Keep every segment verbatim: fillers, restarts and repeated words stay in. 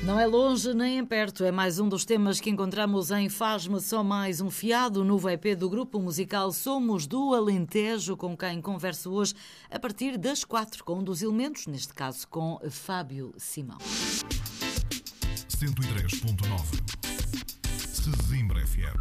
Não é longe nem em perto, é mais um dos temas que encontramos em Faz-me Só Mais um Fiado, novo E P do grupo musical Somos do Alentejo, com quem converso hoje a partir das quatro, com um dos elementos, neste caso com Fábio Simão. cento e três ponto nove Sesimbra F M.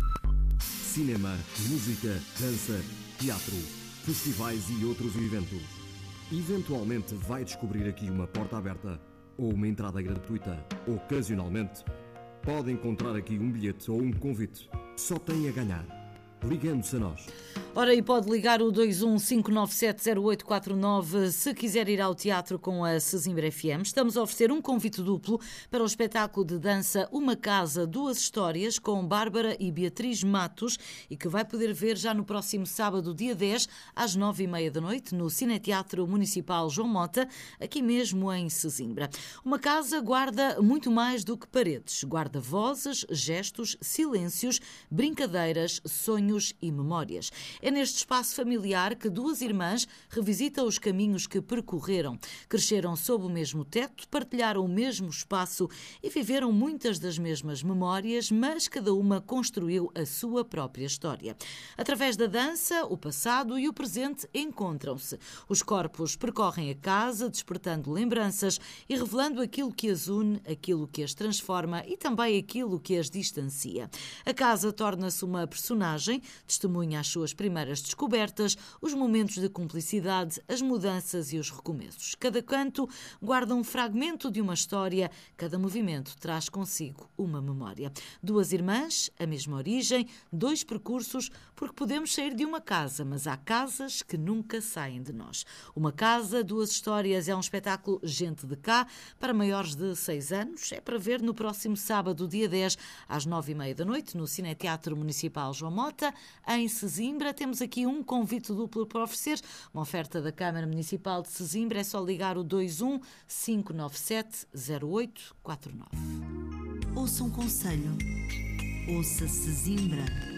Cinema, música, dança, teatro, festivais e outros eventos. Eventualmente vai descobrir aqui uma porta aberta ou uma entrada gratuita. Ocasionalmente pode encontrar aqui um bilhete ou um convite. Só tem a ganhar, ligando-se a nós. Ora, e pode ligar o dois um cinco nove sete zero oito quatro nove se quiser ir ao teatro com a Sesimbra F M. Estamos a oferecer um convite duplo para o espetáculo de dança Uma Casa, Duas Histórias, com Bárbara e Beatriz Matos, e que vai poder ver já no próximo sábado, dia dez, às nove e meia da noite, no Cineteatro Municipal João Mota, aqui mesmo em Sesimbra. Uma casa guarda muito mais do que paredes. Guarda vozes, gestos, silêncios, brincadeiras, sonhos e memórias. É neste espaço familiar que duas irmãs revisitam os caminhos que percorreram. Cresceram sob o mesmo teto, partilharam o mesmo espaço e viveram muitas das mesmas memórias, mas cada uma construiu a sua própria história. Através da dança, o passado e o presente encontram-se. Os corpos percorrem a casa, despertando lembranças e revelando aquilo que as une, aquilo que as transforma e também aquilo que as distancia. A casa torna-se uma personagem, testemunha as suas primeiras descobertas, os momentos de cumplicidade, as mudanças e os recomeços. Cada canto guarda um fragmento de uma história, cada movimento traz consigo uma memória. Duas irmãs, a mesma origem, dois percursos, porque podemos sair de uma casa, mas há casas que nunca saem de nós. Uma Casa, Duas Histórias é um espetáculo gente de cá, para maiores de seis anos. É para ver no próximo sábado, dia dez, às nove e meia da noite, no Cineteatro Municipal João Mota, em Sesimbra. Temos aqui um convite duplo para oferecer, uma oferta da Câmara Municipal de Sesimbra. É só ligar o dois um cinco nove sete zero oito quatro nove. Ouça um conselho. Ouça Sesimbra.